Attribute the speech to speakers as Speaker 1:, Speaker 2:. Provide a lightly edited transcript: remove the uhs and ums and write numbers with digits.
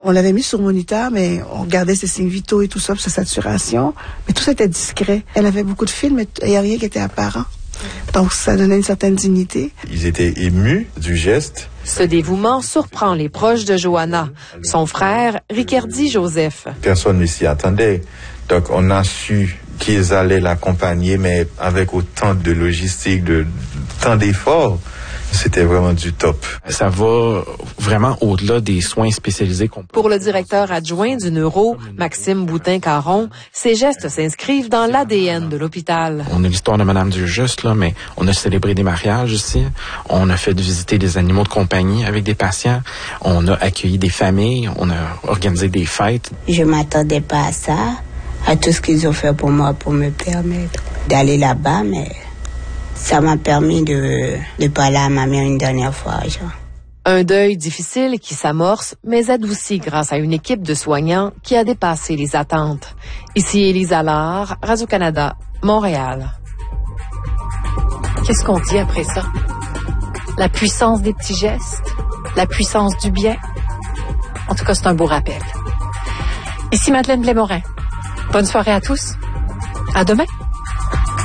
Speaker 1: On l'avait mis sur moniteur, mais on regardait ses signes vitaux et tout ça, sa saturation. Mais tout ça était discret. Elle avait beaucoup de films, mais il n'y a rien qui était apparent. Donc, ça donnait une certaine dignité.
Speaker 2: Ils étaient émus du geste.
Speaker 3: Ce dévouement surprend les proches de Johanna. Son frère, Ricardi Joseph.
Speaker 2: Personne ne s'y attendait. Donc, on a su qu'ils allaient l'accompagner, mais avec autant de logistique, tant d'efforts. C'était vraiment du top.
Speaker 4: Ça va vraiment au-delà des soins spécialisés qu'on peut.
Speaker 3: Pour le directeur adjoint du Neuro, Maxime Boutin-Caron, ces gestes s'inscrivent dans l'ADN de l'hôpital.
Speaker 4: On a l'histoire de Madame du Juste, là, mais on a célébré des mariages ici. On a fait visiter des animaux de compagnie avec des patients. On a accueilli des familles. On a organisé des fêtes.
Speaker 5: Je m'attendais pas à ça, à tout ce qu'ils ont fait pour moi, pour me permettre d'aller là-bas, mais ça m'a permis de parler à ma mère une dernière fois, genre.
Speaker 3: Un deuil difficile qui s'amorce, mais adouci grâce à une équipe de soignants qui a dépassé les attentes. Ici Élise Allard, Radio-Canada, Montréal.
Speaker 6: Qu'est-ce qu'on dit après ça? La puissance des petits gestes? La puissance du bien? En tout cas, c'est un beau rappel. Ici Madeleine Blais-Morin. Bonne soirée à tous. À demain.